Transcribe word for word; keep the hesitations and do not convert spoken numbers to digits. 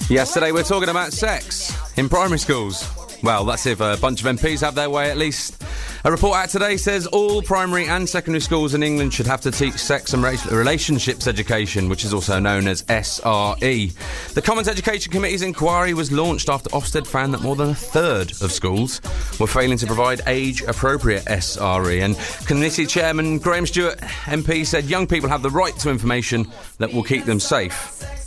Yesterday we're talking about sex in primary schools. Well, that's if a bunch of M Ps have their way at least. A report out today says all primary and secondary schools in England should have to teach sex and ra- relationships education, which is also known as S R E. The Commons Education Committee's inquiry was launched after Ofsted found that more than a third of schools were failing to provide age-appropriate S R E. And committee chairman Graham Stewart, M P, said young people have the right to information that will keep them safe.